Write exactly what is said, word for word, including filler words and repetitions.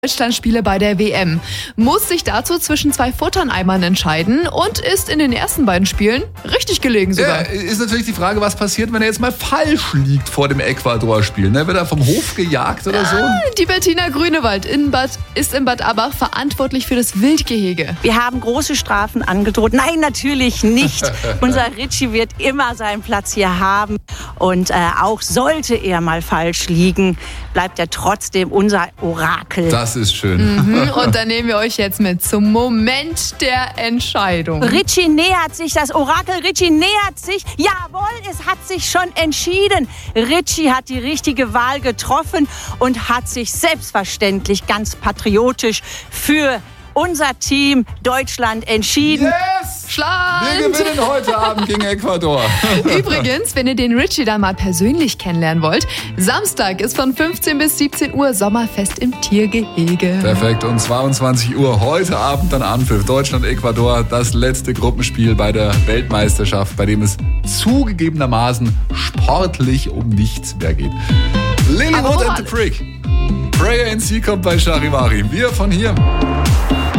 Deutschlandspiele bei der W M, muss sich dazu zwischen zwei Futterneimern entscheiden und ist in den ersten beiden Spielen richtig gelegen sogar. Ja, ist natürlich die Frage, was passiert, wenn er jetzt mal falsch liegt vor dem Ecuador-Spiel. Ne? Wird er vom Hof gejagt oder so? Ah, die Bettina Grünewald in Bad, ist in Bad Abbach verantwortlich für das Wildgehege. Wir haben große Strafen angedroht. Nein, natürlich nicht. Unser Richie wird immer seinen Platz hier haben. Und äh, auch sollte er mal falsch liegen, bleibt er trotzdem unser Orakel. Das ist schön. Mhm, und dann nehmen wir euch jetzt mit zum Moment der Entscheidung. Richie nähert sich, das Orakel Richie nähert sich. Jawohl, es hat sich schon entschieden. Richie hat die richtige Wahl getroffen und hat sich selbstverständlich ganz patriotisch für unser Team Deutschland entschieden. Yes! Schland! Wir gewinnen heute Abend gegen Ecuador. Übrigens, wenn ihr den Richie dann mal persönlich kennenlernen wollt, Samstag ist von fünfzehn bis siebzehn Uhr Sommerfest im Tiergehege. Perfekt, um zweiundzwanzig Uhr heute Abend dann Anpfiff. Deutschland-Ecuador, das letzte Gruppenspiel bei der Weltmeisterschaft, bei dem es zugegebenermaßen sportlich um nichts mehr geht. Lilywood and the Prick. Prayer in Sea kommt bei Charivari. Wir von hier.